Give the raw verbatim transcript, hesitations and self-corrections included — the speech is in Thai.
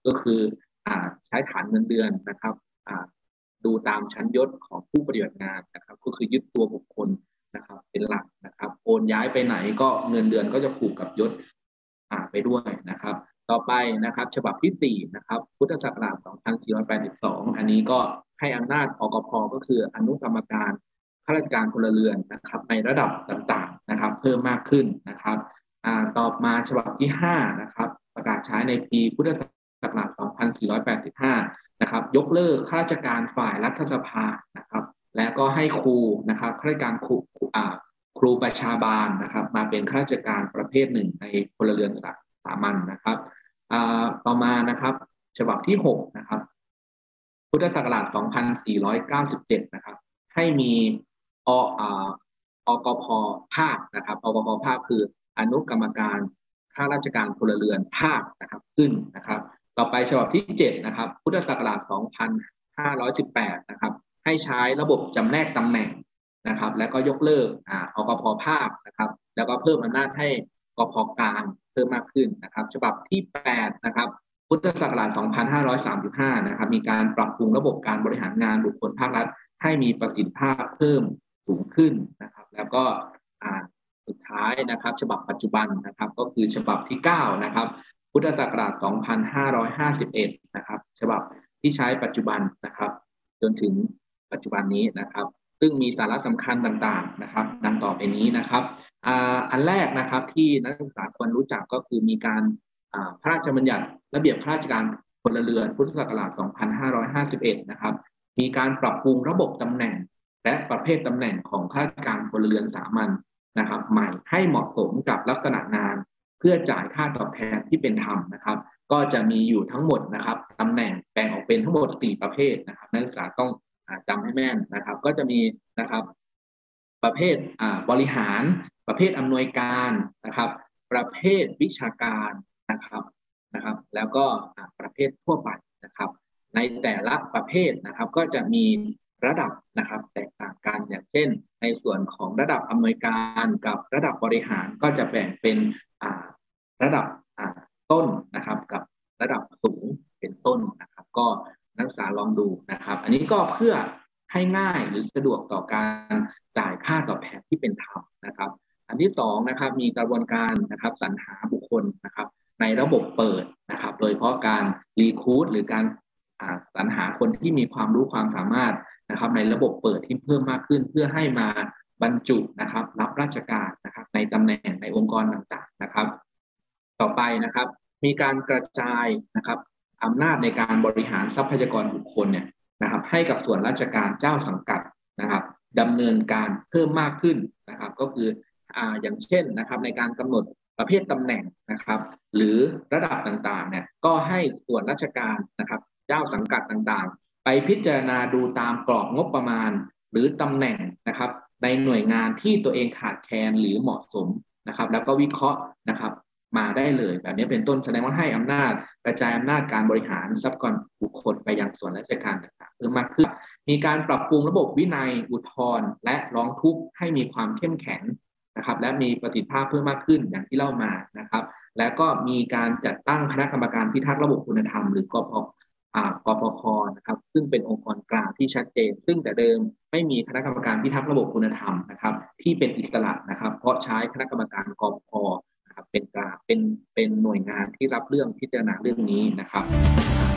ก็คืออ่าใช้ฐานเงินเดือนนะครับอ่าดูตามชั้นยศของผู้ปฏิบัติงานนะครับก็คือยึดตัวบุคคลนะครับเป็นหลักนะครับโอนย้ายไปไหนก็เงินเดือนก็จะผูกกับยศอ่าไปด้วยนะครับต่อไปนะครับฉบับที่สี่นะครับพุทธศักราชสองพันสี่ร้อยแปดสิบสองอันนี้ก็ให้อำนาจอกพก็คืออนุกรรมการข้าราชการพลเรือนนะครับในระดับต่างๆนะครับเพิ่มมากขึ้นนะครับอ่าต่อมาฉบับที่ห้านะครับประกาศใช้ในปีพุทธศักราชสองพันสี่ร้อยแปดสิบห้านะครับยกเลิกข้าราชการฝ่ายรัฐสภานะครับและก็ให้ครูนะครับข้าราชการครูอ่าครูประชาบาลนะครับมาเป็นข้าราชการประเภทหนึ่งในพลเรือนสามัญนะครับอ่าต่อมานะครับฉบับที่หกนะครับพุทธศักราชสองพันสี่ร้อยเก้าสิบเจ็ดนะครับให้มีออ่าอกพภาคนะครับอกพภาคคืออนุกรรมการข้าราชการพลเรือนภาคนะครับขึ้นนะครับต่อไปฉบับที่เจ็ดนะครับพุทธศักราชสองพันห้าร้อยสิบแปดนะครับให้ใช้ระบบจำแนกตำแหน่งนะครับและก็ยกเลิกอ่าอกพภาคนะครับแล้วก็เพิ่มอำนาจให้กพกลางเพิ่มมากขึ้นนะครับฉบับที่แปดนะครับพุทธศักราชสองพันห้าร้อยสามสิบห้านะครับมีการปรับปรุงระบบการบริหารงานบุคคลภาครัฐให้มีประสิทธิภาพเพิ่มสูงขึ้นนะครับแล้วก็อ่าสุดท้ายนะครับฉบับปัจจุบันนะครับก็คือฉบับที่เก้านะครับพุทธศักราชสองพันห้าร้อยห้าสิบเอ็ดนะครับฉบับที่ใช้ปัจจุบันนะครับจนถึงปัจจุบันนี้นะครับซึ่งมีสาระสำคัญต่างๆนะครับดังต่อไปนี้นะครับอ่าอันแรกนะครับที่นักศึกษาควรรู้จักก็คือมีการพระราชบัญญัติระเบียบข้าราชการพลเรือนพุทธศักราชสองพันห้าร้อยห้าสิบเอ็ดนะครับมีการปรับปรุงระบบตำแหน่งและประเภทตำแหน่งของข้าราชการพลเรือนสามัญนะครับใหม่ให้เหมาะสมกับลักษณะงานเพื่อจ่ายค่าตอบแทนที่เป็นธรรมนะครับก็จะมีอยู่ทั้งหมดนะครับตำแหน่งแบ่งออกเป็นทั้งหมดสี่ประเภทนะครับนักศึกษาต้องจำให้แม่นนะครับก็จะมีนะครับประเภทบริหารประเภทอำนวยการนะครับประเภทวิชาการนะครับนะครับแล้วก็ประเภททั่วไปนะครับในแต่ละประเภทนะครับก็จะมีระดับนะครับแตกต่างกันอย่างเช่นในส่วนของระดับอำนวยการกับระดับบริหารก็จะแบ่งเป็นระดับต้นนะครับกับระดับสูงเป็นต้นนะครับก็นักศึกษาลองดูนะครับอันนี้ก็เพื่อให้ง่ายหรือสะดวกต่อการจ่ายค่าตอบแทนที่เป็นธรรมนะครับอันที่สองนะครับมีกระบวนการนะครับสรรหาบุคคลนะครับในระบบเปิดนะครับโดยเฉพาะการรีคูดหรือการสรรหาคนที่มีความรู้ความสามารถนะครับในระบบเปิดที่เพิ่มมากขึ้นเพื่อให้มาบรรจุนะครับรับราชการนะครับในตำแหน่งในองค์กรต่างๆนะครับต่อไปนะครับมีการกระจายนะครับอำนาจในการบริหารทรัพยากรบุคคลเนี่ยนะครับให้กับส่วนราชการเจ้าสังกัดนะครับดำเนินการเพิ่มมากขึ้นนะครับก็คืออ่าอย่างเช่นนะครับในการกำหนดประเภทตำแหน่งนะครับหรือระดับต่างๆเนี่ยก็ให้ส่วนราชการนะครับเจ้าสังกัดต่างๆไปพิจารณาดูตามกรอบงบประมาณหรือตำแหน่งนะครับในหน่วยงานที่ตัวเองขาดแคลนหรือเหมาะสมนะครับแล้วก็วิเคราะห์นะครับมาได้เลยแบบนี้เป็นต้นแสดงว่าให้อำนาจกระจายอำนาจการบริหารทรัพยากรบุคคลไปยังส่วนราชการต่างๆเพิ่มมากขึ้นมีการปรับปรุงระบบวินัยอุทธรณ์และร้องทุกข์ให้มีความเข้มแข็งนะครับและมีประสิทธิภาพเพิ่มมากขึ้นอย่างที่เล่ามานะครับและก็มีการจัดตั้งคณะกรรมการพิทักษ์ระบบคุณธรรมหรือกพกพคนะครับซึ่งเป็นองค์กรกลางที่ชัดเจนซึ่งแต่เดิมไม่มีคณะกรรมการพิทักษ์ระบบคุณธรรมนะครับที่เป็นอิสระนะครับเพราะใช้คณะกรรมการกพคนะครับเป็นกลางเป็นเป็นหน่วยงานที่รับเรื่องพิจารณาเรื่องนี้นะครับ